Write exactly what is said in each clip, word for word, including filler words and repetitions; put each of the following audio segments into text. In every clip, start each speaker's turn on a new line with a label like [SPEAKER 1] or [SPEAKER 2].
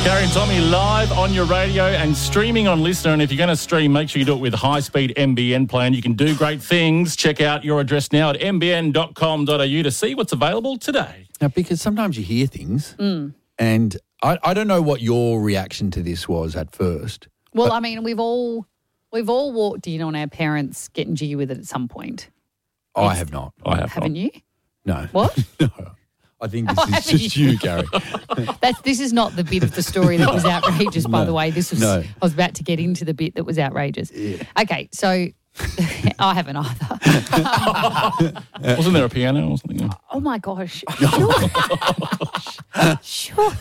[SPEAKER 1] Gary and Tommy live on your radio and streaming on Listener. And if you're going to stream, make sure you do it with a high-speed M B N plan. You can do great things. Check out your address now at m b n dot com dot a u to see what's available today.
[SPEAKER 2] Now, because sometimes you hear things
[SPEAKER 3] Mm.
[SPEAKER 2] and I, I don't know what your reaction to this was at first.
[SPEAKER 3] Well,
[SPEAKER 2] but-
[SPEAKER 3] I mean, we've all we've all walked in on our parents getting jiggy with it at some point.
[SPEAKER 2] I have not.
[SPEAKER 1] I have
[SPEAKER 3] Haven't
[SPEAKER 1] not.
[SPEAKER 3] you?
[SPEAKER 2] No.
[SPEAKER 3] What?
[SPEAKER 2] No. I think this
[SPEAKER 3] Oh,
[SPEAKER 2] is
[SPEAKER 3] haven't
[SPEAKER 2] just
[SPEAKER 3] you?
[SPEAKER 2] you, Gary.
[SPEAKER 3] That's, this is not the bit of the story that was outrageous, by
[SPEAKER 2] No.
[SPEAKER 3] the way. This was
[SPEAKER 2] No.
[SPEAKER 3] I was about to get into the bit that was outrageous. Okay, so I haven't either.
[SPEAKER 1] Wasn't there a piano or something?
[SPEAKER 3] Oh my gosh! Sure, sure.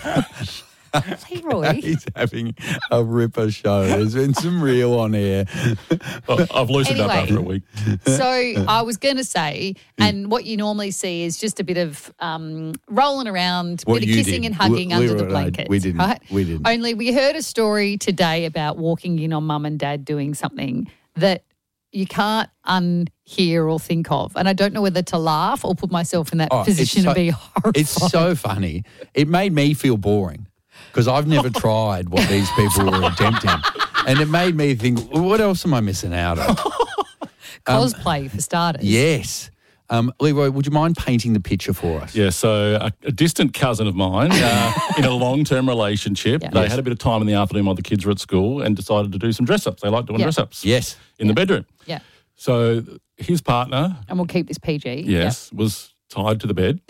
[SPEAKER 3] Leroy.
[SPEAKER 2] He's having a ripper show. There's been some real on air.
[SPEAKER 1] Oh, I've loosened up
[SPEAKER 3] Anyway.
[SPEAKER 1] after a week.
[SPEAKER 3] So I was going to say, and what you normally see is just a bit of um, rolling around,
[SPEAKER 2] What
[SPEAKER 3] bit of
[SPEAKER 2] you
[SPEAKER 3] kissing
[SPEAKER 2] did.
[SPEAKER 3] and hugging
[SPEAKER 2] Le-
[SPEAKER 3] under
[SPEAKER 2] Leroy
[SPEAKER 3] the
[SPEAKER 2] and I-
[SPEAKER 3] blankets.
[SPEAKER 2] we didn't.
[SPEAKER 3] Right?
[SPEAKER 2] We didn't.
[SPEAKER 3] Only we heard a story today about walking in on mum and dad doing something that you can't unhear or think of. And I don't know whether to laugh or put myself in that
[SPEAKER 2] Oh, it's
[SPEAKER 3] position
[SPEAKER 2] so-
[SPEAKER 3] and be horrified.
[SPEAKER 2] It's so funny. It made me feel boring because I've never tried what these people were attempting. And it made me think, what else am I missing out on?
[SPEAKER 3] Cosplay, for starters.
[SPEAKER 2] Yes. Um, Leroy, would you mind painting the picture for us?
[SPEAKER 1] Yeah, so a, a distant cousin of mine uh, in a long-term relationship,
[SPEAKER 3] Yeah.
[SPEAKER 1] they
[SPEAKER 2] Yes.
[SPEAKER 1] had a bit of time in the afternoon while the kids were at school and decided to do some dress-ups. They like doing
[SPEAKER 3] Yeah.
[SPEAKER 1] dress-ups
[SPEAKER 2] Yes.
[SPEAKER 1] in the bedroom.
[SPEAKER 3] Yeah.
[SPEAKER 1] So his partner,
[SPEAKER 3] And we'll keep this P G.
[SPEAKER 1] yes, was tied to the bed.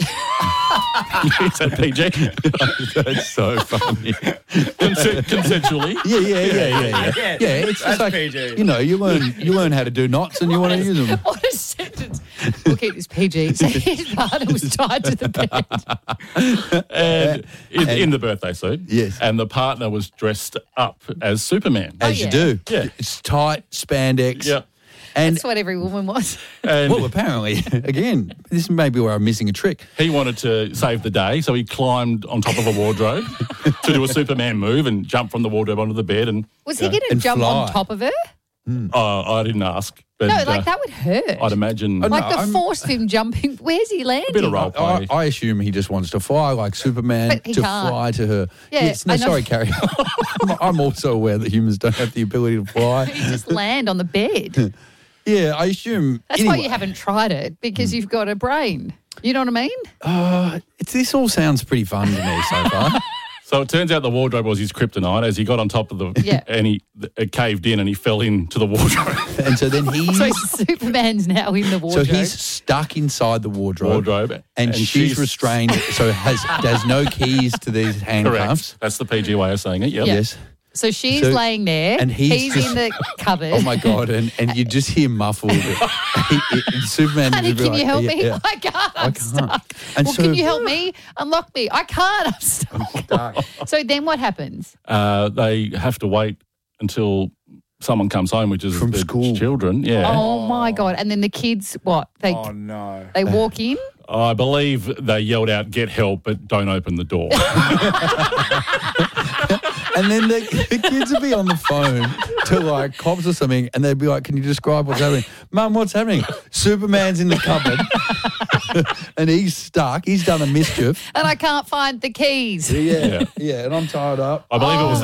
[SPEAKER 1] Is that P G?
[SPEAKER 2] That's so funny.
[SPEAKER 1] Consen- consensually.
[SPEAKER 2] Yeah, yeah, yeah, yeah, yeah. Yeah, it's just like, you know, you learn you learn how to do knots and you want to use them.
[SPEAKER 3] What a sentence. We'll keep this P G. So his partner was tied to the bed.
[SPEAKER 1] And in,
[SPEAKER 2] And-
[SPEAKER 1] in the birthday suit.
[SPEAKER 2] Yes.
[SPEAKER 1] And the partner was dressed up as Superman.
[SPEAKER 2] As
[SPEAKER 3] yeah.
[SPEAKER 2] you do.
[SPEAKER 1] Yeah.
[SPEAKER 2] It's tight, spandex.
[SPEAKER 1] Yeah.
[SPEAKER 2] And,
[SPEAKER 3] That's what every woman was.
[SPEAKER 1] And
[SPEAKER 2] well, apparently, again, this may be where I'm missing a trick.
[SPEAKER 1] he wanted to save the day, so he climbed on top of a wardrobe to do a Superman move and jump from the wardrobe onto the bed. And
[SPEAKER 3] Was he going to
[SPEAKER 2] And
[SPEAKER 3] jump
[SPEAKER 2] fly.
[SPEAKER 3] on top of her?
[SPEAKER 1] uh, I didn't ask. But,
[SPEAKER 3] No, like
[SPEAKER 1] uh,
[SPEAKER 3] that would hurt.
[SPEAKER 1] I'd imagine
[SPEAKER 2] Oh,
[SPEAKER 3] like
[SPEAKER 2] no,
[SPEAKER 3] the
[SPEAKER 2] I'm-
[SPEAKER 3] force of him jumping. Where's he landing?
[SPEAKER 1] a bit of role
[SPEAKER 2] I,
[SPEAKER 1] play.
[SPEAKER 2] I assume he just wants to fly like Superman
[SPEAKER 3] But he
[SPEAKER 2] to
[SPEAKER 3] can't.
[SPEAKER 2] fly to her.
[SPEAKER 3] Yeah,
[SPEAKER 2] yes, no,
[SPEAKER 3] I know.
[SPEAKER 2] sorry, Carrie. I'm, I'm also aware that humans don't have the ability to fly.
[SPEAKER 3] He just land on the bed.
[SPEAKER 2] Yeah, I assume.
[SPEAKER 3] That's
[SPEAKER 2] anyway,
[SPEAKER 3] why you haven't tried it, because you've got a brain. You know what I mean?
[SPEAKER 2] Uh, it's, this all sounds pretty fun to me so far.
[SPEAKER 1] So it turns out the wardrobe was his kryptonite as he got on top of the
[SPEAKER 3] Yeah.
[SPEAKER 1] and he it caved in and he fell into the wardrobe.
[SPEAKER 2] And so then he's
[SPEAKER 3] So Superman's now in the
[SPEAKER 2] so
[SPEAKER 3] wardrobe.
[SPEAKER 2] he's stuck inside the wardrobe,
[SPEAKER 1] Wardrobe.
[SPEAKER 2] and,
[SPEAKER 1] And
[SPEAKER 2] she's,
[SPEAKER 1] she's-
[SPEAKER 2] restrained. So has has no keys to these handcuffs.
[SPEAKER 1] Correct. That's the P G way of saying it. Yep.
[SPEAKER 3] Yeah.
[SPEAKER 2] Yes.
[SPEAKER 3] So she's
[SPEAKER 2] So-
[SPEAKER 3] laying there.
[SPEAKER 2] and he's just-
[SPEAKER 3] in the cupboard.
[SPEAKER 2] Oh my god! And and you just hear muffled. he, he, Superman.
[SPEAKER 3] Honey,
[SPEAKER 2] would be
[SPEAKER 3] can you
[SPEAKER 2] like,
[SPEAKER 3] help
[SPEAKER 2] yeah,
[SPEAKER 3] me?
[SPEAKER 2] yeah.
[SPEAKER 3] I can't. I'm
[SPEAKER 2] can't.
[SPEAKER 3] stuck.
[SPEAKER 2] And
[SPEAKER 3] well,
[SPEAKER 2] so-
[SPEAKER 3] can you help me? Unlock me. I can't. I'm stuck. So then what happens?
[SPEAKER 1] Uh, they have to wait until someone comes home, which is
[SPEAKER 2] From
[SPEAKER 1] the
[SPEAKER 2] school.
[SPEAKER 1] children. Yeah.
[SPEAKER 3] Oh my God. And then the kids, what? They
[SPEAKER 4] Oh, no.
[SPEAKER 3] they walk in.
[SPEAKER 1] I believe they yelled out, "Get help, but don't open the door."
[SPEAKER 2] And then the, the kids would be on the phone to like cops or something, and they'd be like, "Can you describe what's happening, Mum? What's happening? Superman's in the cupboard, and he's stuck. He's done a mischief.
[SPEAKER 3] And I can't find the keys.
[SPEAKER 2] Yeah,
[SPEAKER 1] Yeah.
[SPEAKER 2] yeah, and I'm tied up.
[SPEAKER 1] I believe it was